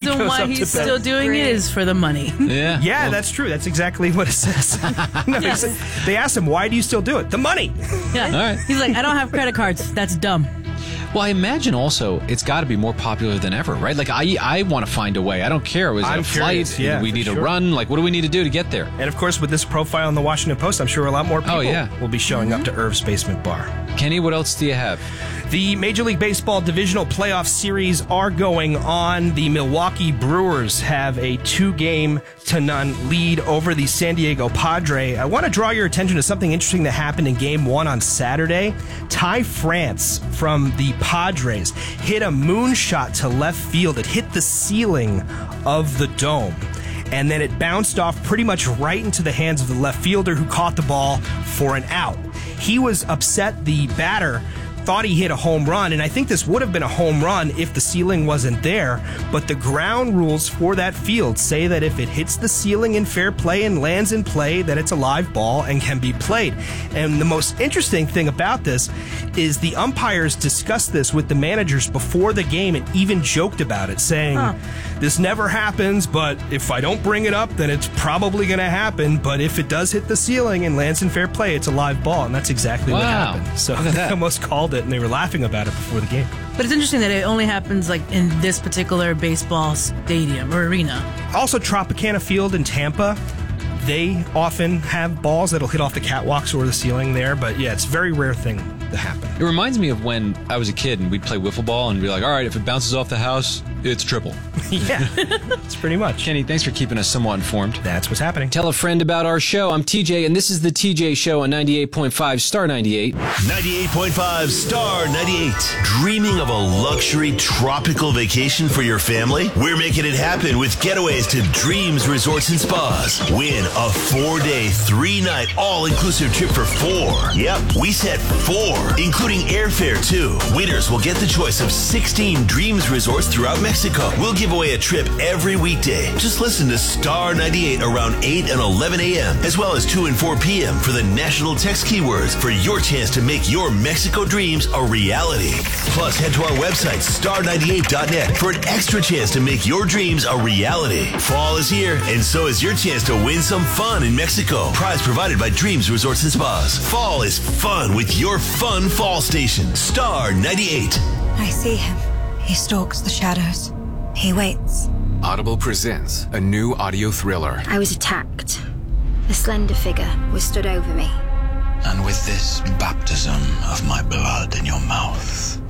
reason why he's still doing it is for the money. Yeah, that's true. That's exactly what it says. They asked him, why do you still do it? The money. Yeah. All right. He's like, I don't have credit cards. That's dumb. Well, I imagine also it's got to be more popular than ever, right? Like, I want to find a way. I don't care. Is it a flight? Yeah, we need a run? Like, what do we need to do to get there? And, of course, with this profile in the Washington Post, I'm sure a lot more people will be showing up to Irv's Basement Bar. Kenny, what else do you have? The Major League Baseball Divisional Playoff Series are going on. The Milwaukee Brewers have a 2-0 lead over the San Diego Padres. I want to draw your attention to something interesting that happened in Game 1 on Saturday. Ty France from the Padres hit a moonshot to left field. It hit the ceiling of the dome, and then it bounced off pretty much right into the hands of the left fielder, who caught the ball for an out. He was upset. The batter thought he hit a home run, and I think this would have been a home run if the ceiling wasn't there, but the ground rules for that field say that if it hits the ceiling in fair play and lands in play, that it's a live ball and can be played. And the most interesting thing about this is the umpires discussed this with the managers before the game and even joked about it, saying, this never happens, but if I don't bring it up, then it's probably going to happen, but if it does hit the ceiling and lands in fair play, it's a live ball, and that's exactly what happened. So they almost called it, and they were laughing about it before the game. But it's interesting that it only happens like in this particular baseball stadium or arena. Also, Tropicana Field in Tampa, they often have balls that'll hit off the catwalks or the ceiling there, but yeah, it's a very rare thing to happen. It reminds me of when I was a kid and we'd play wiffle ball and be like, all right, if it bounces off the house, it's triple. Yeah, it's pretty much. Kenny, thanks for keeping us somewhat informed. That's what's happening. Tell a friend about our show. I'm TJ, and this is the TJ Show on 98.5 Star 98. 98.5 Star 98. Dreaming of a luxury tropical vacation for your family? We're making it happen with getaways to Dreams Resorts and Spas. Win a 4-day, 3-night, all-inclusive trip for 4. Yep, we said 4, including airfare, too. Winners will get the choice of 16 Dreams Resorts throughout Mexico. We'll give away a trip every weekday. Just listen to Star 98 around 8 and 11 a.m., as well as 2 and 4 p.m. for the national text keywords for your chance to make your Mexico dreams a reality. Plus, head to our website, star98.net, for an extra chance to make your dreams a reality. Fall is here, and so is your chance to win some fun in Mexico. Prize provided by Dreams Resorts and Spas. Fall is fun with your fun fall station. Star 98. I see him. He stalks the shadows. He waits. Audible presents a new audio thriller. I was attacked. A slender figure was stood over me. And with this baptism of my blood in your mouth,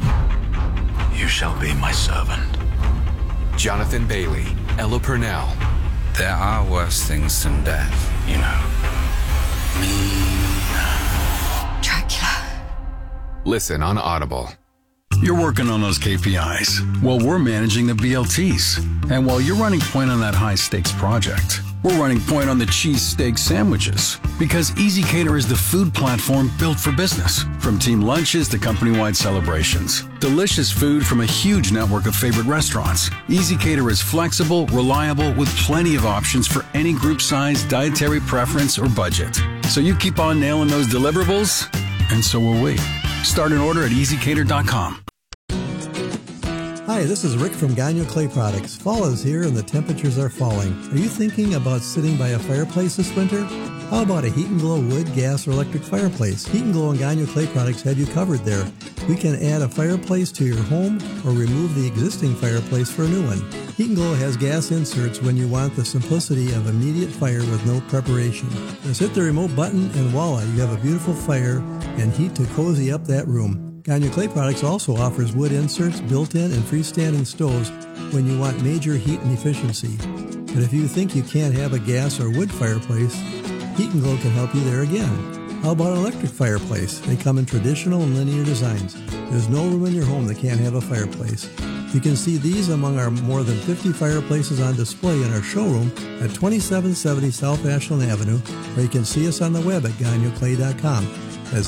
you shall be my servant. Jonathan Bailey, Ella Purnell. There are worse things than death, you know. Dracula. Listen on Audible. You're working on those KPIs. Well, we're managing the BLTs. And while you're running point on that high-stakes project, we're running point on the cheesesteak sandwiches. Because Easy Cater is the food platform built for business. From team lunches to company-wide celebrations. Delicious food from a huge network of favorite restaurants. Easy Cater is flexible, reliable, with plenty of options for any group size, dietary preference, or budget. So you keep on nailing those deliverables, and so will we. Start an order at easycater.com. Hi, this is Rick from Gagnon Clay Products. Fall is here and the temperatures are falling. Are you thinking about sitting by a fireplace this winter? How about a Heat and Glow wood, gas, or electric fireplace? Heat and Glow and Gagnon Clay Products have you covered there. We can add a fireplace to your home or remove the existing fireplace for a new one. Heat and Glow has gas inserts when you want the simplicity of immediate fire with no preparation. Just hit the remote button and voila, you have a beautiful fire and heat to cozy up that room. Gagnon Clay Products also offers wood inserts, built-in and freestanding stoves when you want major heat and efficiency. But if you think you can't have a gas or wood fireplace, Heat and Glow can help you there again. How about an electric fireplace? They come in traditional and linear designs. There's no room in your home that can't have a fireplace. You can see these among our more than 50 fireplaces on display in our showroom at 2770 South Ashland Avenue, or you can see us on the web at GagnonClay.com. That's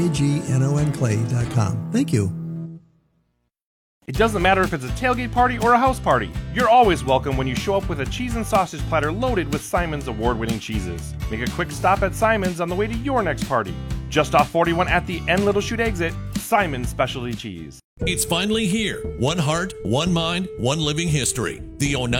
GAGNON Thank you. It doesn't matter if it's a tailgate party or a house party. You're always welcome when you show up with a cheese and sausage platter loaded with Simon's award-winning cheeses. Make a quick stop at Simon's on the way to your next party. Just off 41 at the N Little Chute exit, Simon's Specialty Cheese. It's finally here. One heart, one mind, one living history. The